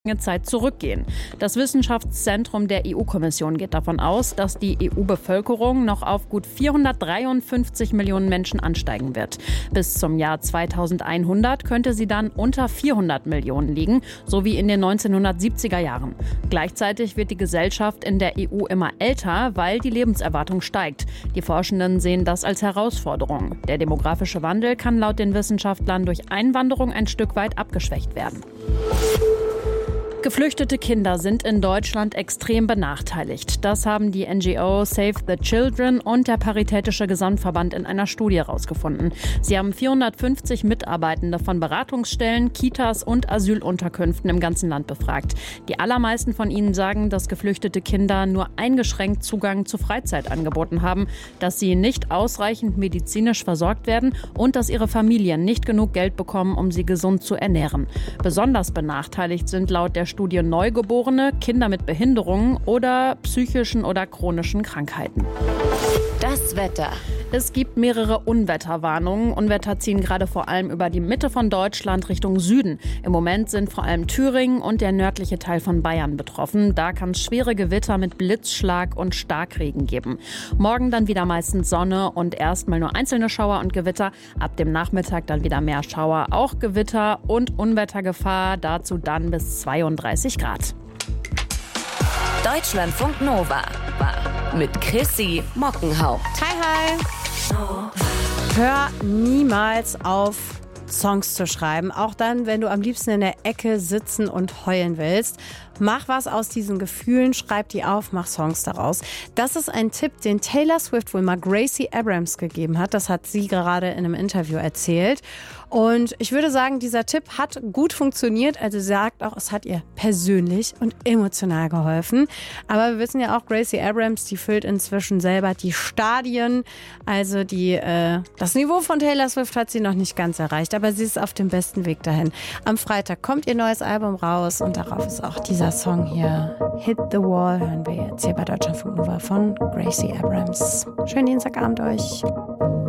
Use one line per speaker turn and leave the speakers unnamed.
Zeit zurückgehen. Das Wissenschaftszentrum der EU-Kommission geht davon aus, dass die EU-Bevölkerung noch auf gut 453 Millionen Menschen ansteigen wird. Bis zum Jahr 2100 könnte sie dann unter 400 Millionen liegen, so wie in den 1970er Jahren. Gleichzeitig wird die Gesellschaft in der EU immer älter, weil die Lebenserwartung steigt. Die Forschenden sehen das als Herausforderung. Der demografische Wandel kann laut den Wissenschaftlern durch Einwanderung ein Stück weit abgeschwächt werden. Geflüchtete Kinder sind in Deutschland extrem benachteiligt. Das haben die NGO Save the Children und der Paritätische Gesamtverband in einer Studie herausgefunden. Sie haben 450 Mitarbeitende von Beratungsstellen, Kitas und Asylunterkünften im ganzen Land befragt. Die allermeisten von ihnen sagen, dass geflüchtete Kinder nur eingeschränkt Zugang zu Freizeitangeboten haben, dass sie nicht ausreichend medizinisch versorgt werden und dass ihre Familien nicht genug Geld bekommen, um sie gesund zu ernähren. Besonders benachteiligt sind laut der Studie Neugeborene, Kinder mit Behinderungen oder psychischen oder chronischen Krankheiten.
Das Wetter.
Es gibt mehrere Unwetterwarnungen. Unwetter ziehen gerade vor allem über die Mitte von Deutschland Richtung Süden. Im Moment sind vor allem Thüringen und der nördliche Teil von Bayern betroffen. Da kann es schwere Gewitter mit Blitzschlag und Starkregen geben. Morgen dann wieder meistens Sonne und erstmal nur einzelne Schauer und Gewitter. Ab dem Nachmittag dann wieder mehr Schauer, auch Gewitter und Unwettergefahr. Dazu dann bis 32 Grad.
Deutschlandfunk Nova mit Chrissy Mockenhaupt.
Hi, hi. Hör niemals auf, Songs zu schreiben. Auch dann, wenn du am liebsten in der Ecke sitzen und heulen willst. Mach was aus diesen Gefühlen, schreib die auf, mach Songs daraus. Das ist ein Tipp, den Taylor Swift wohl mal Gracie Abrams gegeben hat. Das hat sie gerade in einem Interview erzählt. Und ich würde sagen, dieser Tipp hat gut funktioniert. Also sie sagt auch, es hat ihr persönlich und emotional geholfen. Aber wir wissen ja auch, Gracie Abrams, die füllt inzwischen selber die Stadien. Also das Niveau von Taylor Swift hat sie noch nicht ganz erreicht. Aber sie ist auf dem besten Weg dahin. Am Freitag kommt ihr neues Album raus und darauf ist auch dieser Song hier, Hit the Wall, hören wir jetzt hier bei Deutschlandfunk Nova von Gracie Abrams. Schönen Dienstagabend euch.